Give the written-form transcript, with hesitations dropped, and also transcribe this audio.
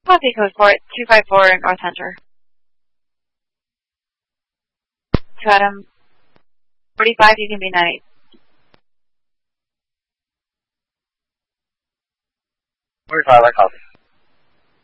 Copy code for it, 254 North Hunter. To Adam 45, you can be 98. 45, I copy.